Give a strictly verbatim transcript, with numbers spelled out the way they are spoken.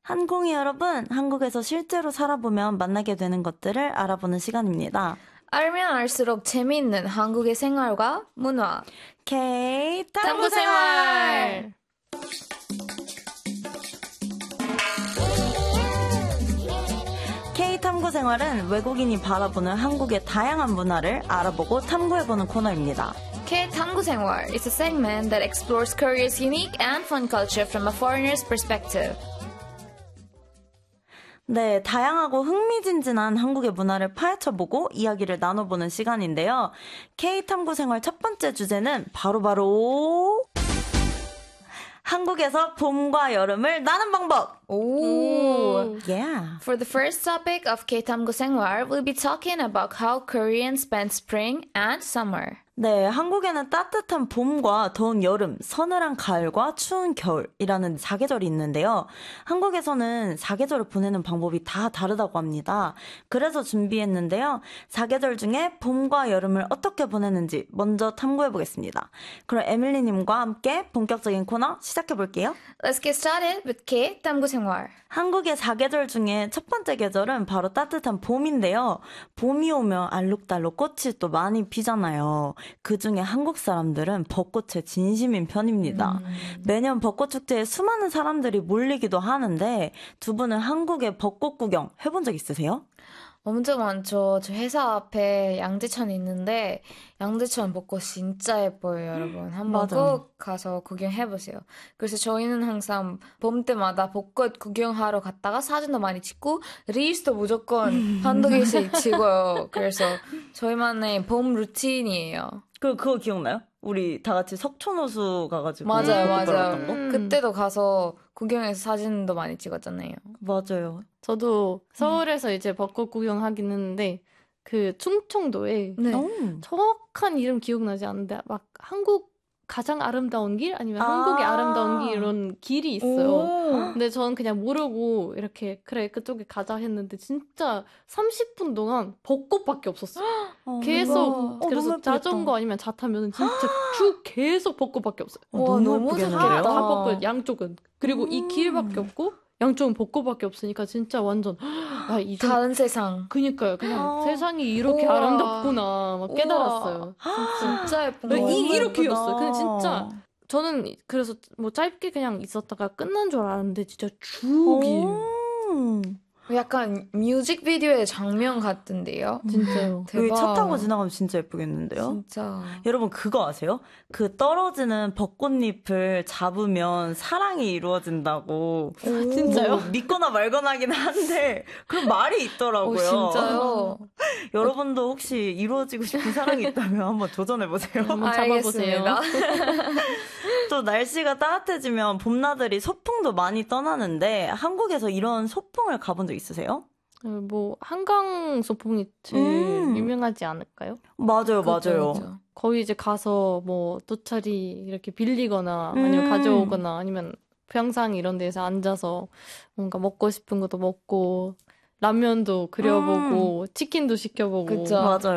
한국이 여러분, 한국에서 실제로 살아보면 만나게 되는 것들을 알아보는 시간입니다. 알면 알수록 재미있는 한국의 생활과 문화. K 탐구 생활. K 탐구 생활은 외국인이 바라보는 한국의 다양한 문화를 알아보고 탐구해보는 코너입니다. K 탐구 생활 is a segment that explores Korea's unique and fun culture from a foreigner's perspective. 네, 다양하고 흥미진진한 한국의 문화를 파헤쳐보고 이야기를 나눠보는 시간인데요. K-탐구 생활 첫 번째 주제는 바로바로 한국에서 봄과 여름을 나는 방법! 오. Yeah. For the first topic of K-탐구 생활, we'll be talking about how Koreans spend spring and summer. 네, 한국에는 따뜻한 봄과 더운 여름, 서늘한 가을과 추운 겨울이라는 사계절이 있는데요. 한국에서는 사계절을 보내는 방법이 다 다르다고 합니다. 그래서 준비했는데요. 사계절 중에 봄과 여름을 어떻게 보내는지 먼저 탐구해보겠습니다. 그럼 에밀리님과 함께 본격적인 코너 시작해볼게요. Let's get started with K-탐구 생활. 한국의 사계절 중에 첫 번째 계절은 바로 따뜻한 봄인데요. 봄이 오면 알록달록 꽃이 또 많이 피잖아요. 그중에 한국 사람들은 벚꽃에 진심인 편입니다. 음. 매년 벚꽃 축제에 수많은 사람들이 몰리기도 하는데 두 분은 한국의 벚꽃 구경 해본 적 있으세요? 엄청 많죠. 저 회사 앞에 양재천이 있는데 양재천 벚꽃 진짜 예뻐요, 여러분. 한번 맞아요. 꼭 가서 구경해보세요. 그래서 저희는 항상 봄 때마다 벚꽃 구경하러 갔다가 사진도 많이 찍고 릴스도 무조건 한두 개씩 찍어요. 그래서 저희만의 봄 루틴이에요. 그, 그거 기억나요? 우리 다 같이 석촌호수 가가지고 맞아요, 벚꽃 맞아요. 보러 갔던 거? 음. 그때도 가서 구경해서 사진도 많이 찍었잖아요. 맞아요. 저도 서울에서 이제 벚꽃 구경하긴 했는데 그 충청도에 네. 오. 정확한 이름 기억나지 않는데 막 한국 가장 아름다운 길 아니면 아. 한국의 아름다운 길 이런 길이 있어요. 오. 근데 저는 그냥 모르고 이렇게 그래 그쪽에 가자 했는데 진짜 삼십 분 동안 벚꽃밖에 없었어요. 어, 계속 어, 그래서 너무 예쁘겠다. 자전거 아니면 차 타면 진짜 쭉 계속 벚꽃밖에 없어요. 어, 와, 너무 너무 예쁘겠는데요? 좋겠다. 다 벚꽃 양쪽은. 그리고 이 음. 길밖에 없고 양쪽은 벚꽃밖에 없으니까 진짜 완전 아, 이 정... 다른 세상. 그니까요. 그냥 어. 세상이 이렇게 우와. 아름답구나 막 우와. 깨달았어요. 진짜 예쁜 네, 거. 이- 너무 이렇게였어요. 예쁘다. 근데 진짜 저는 그래서 뭐 짧게 그냥 있었다가 끝난 줄 알았는데 진짜 쭉이에요. 오. 약간 뮤직비디오의 장면 같은데요. 진짜요. 여기 차 대박. 타고 지나가면 진짜 예쁘겠는데요? 진짜. 여러분 그거 아세요? 그 떨어지는 벚꽃잎을 잡으면 사랑이 이루어진다고. 진짜요? 뭐 믿거나 말거나 하긴 한데 그런 말이 있더라고요. 오, 진짜요? 여러분도 혹시 이루어지고 싶은 사랑이 있다면 한번 도전해보세요. 한번 잡아보세요. 알겠습니다. 또 날씨가 따뜻해지면 봄나들이 소풍도 많이 떠나는데 한국에서 이런 소풍을 가본 적 있으세요? 어, 뭐 한강 소풍이 제일 음. 유명하지 않을까요? 맞아요, 그렇죠, 맞아요. 그렇죠. 거기 이제 가서 뭐 도차리 이렇게 빌리거나 아니면 음. 가져오거나 아니면 평상 이런 데서 앉아서 뭔가 먹고 싶은 것도 먹고 라면도 그려보고 치킨도 시켜보고 그쵸. 맞아요.